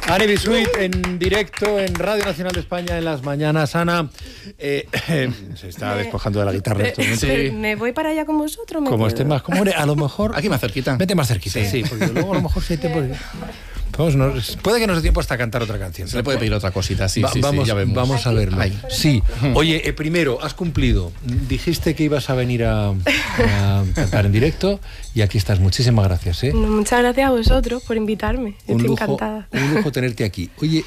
Anne Bisuit en directo en Radio Nacional de España en las mañanas. Ana se está despojando de la guitarra en este momento. Sí. ¿Me voy para allá con vosotros? Como esté más cómodo, a lo mejor... Aquí más cerquita. Vete más cerquita, sí, porque luego a lo mejor sí te puede... puede que nos dé tiempo hasta cantar otra canción. Se le puede pedir otra cosita, sí, vamos, ya vemos. Vamos a verlo. Ahí. Sí. Oye, primero, has cumplido. Dijiste que ibas a venir a cantar en directo y aquí estás. Muchísimas gracias. Muchas gracias a vosotros por invitarme. Estoy encantada. Un lujo tenerte aquí. Oye,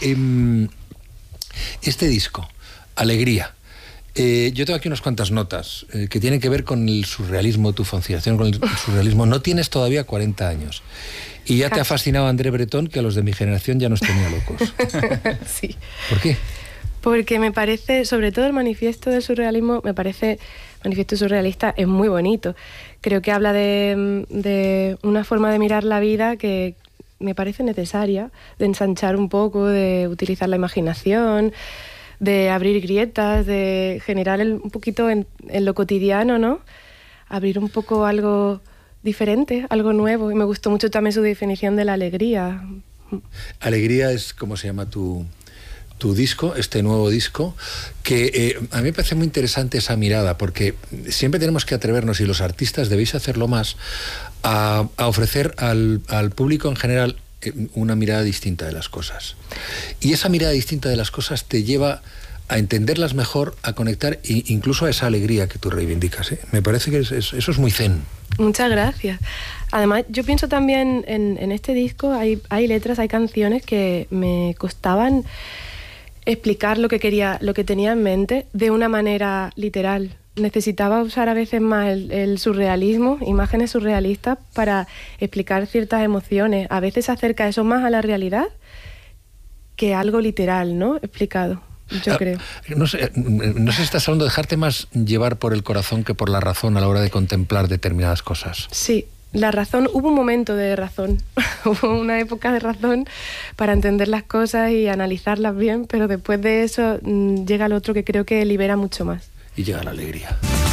este disco, Alegría. Yo tengo aquí unas cuantas notas que tienen que ver con el surrealismo, tu fascinación con el surrealismo. No tienes todavía 40 años. Y ya te ha fascinado André Breton, que a los de mi generación ya nos tenía locos. Sí. ¿Por qué? Porque me parece, sobre todo el manifiesto del surrealismo, manifiesto surrealista es muy bonito. Creo que habla de una forma de mirar la vida que me parece necesaria, de ensanchar un poco, de utilizar la imaginación, de abrir grietas, de generar un poquito en lo cotidiano, ¿no? Abrir un poco algo diferente, algo nuevo. Y me gustó mucho también su definición de la alegría. Alegría es como se llama tu disco, este nuevo disco, que a mí me parece muy interesante esa mirada, porque siempre tenemos que atrevernos, y los artistas debéis hacerlo más, a ofrecer al público en general una mirada distinta de las cosas. Y esa mirada distinta de las cosas te lleva a entenderlas mejor, a conectar incluso a esa alegría que tú reivindicas. Me parece que eso es muy zen. Muchas gracias. Además, yo pienso también en este disco hay letras, hay canciones que me costaban explicar lo que tenía en mente de una manera literal. Necesitaba usar a veces más el surrealismo, imágenes surrealistas, para explicar ciertas emociones. A veces se acerca eso más a la realidad que algo literal, ¿no? Explicado, yo creo. No sé si estás hablando de dejarte más llevar por el corazón que por la razón a la hora de contemplar determinadas cosas. Sí, la razón, hubo un momento de razón, hubo una época de razón para entender las cosas y analizarlas bien, pero después de eso llega lo otro que creo que libera mucho más. Y llega la alegría.